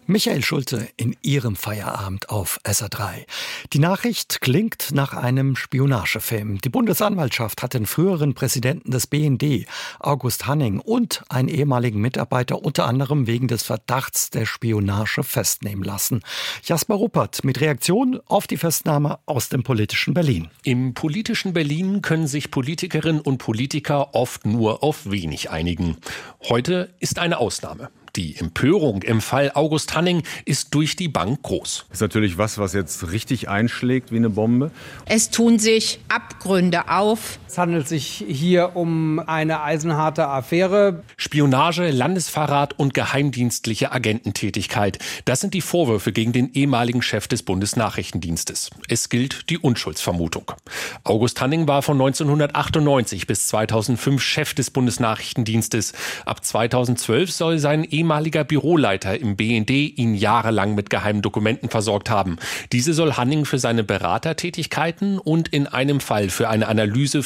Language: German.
Michael Schulte in Ihrem Feierabend auf SR3. Die Nachricht klingt nach einem Spionagefilm. Die Bundesanwaltschaft hat den früheren Präsidenten des BND, August Hanning, und einen ehemaligen Mitarbeiter unter anderem wegen des Verdachts der Spionage festnehmen lassen. Jasper Ruppert mit Reaktion auf die Festnahme aus dem politischen Berlin. Im politischen Berlin können sich Politikerinnen und Politiker oft nur auf wenig einigen. Heute ist eine Ausnahme. Die Empörung im Fall August Hanning ist durch die Bank groß. Das ist natürlich was jetzt richtig einschlägt wie eine Bombe. Es tun sich Abgründe auf. Es handelt sich hier um eine eisenharte Affäre. Spionage, Landesverrat und geheimdienstliche Agententätigkeit. Das sind die Vorwürfe gegen den ehemaligen Chef des Bundesnachrichtendienstes. Es gilt die Unschuldsvermutung. August Hanning war von 1998 bis 2005 Chef des Bundesnachrichtendienstes. Ab 2012 soll sein ehemaliger Büroleiter im BND ihn jahrelang mit geheimen Dokumenten versorgt haben. Diese soll Hanning für seine Beratertätigkeiten und in einem Fall für eine Analyse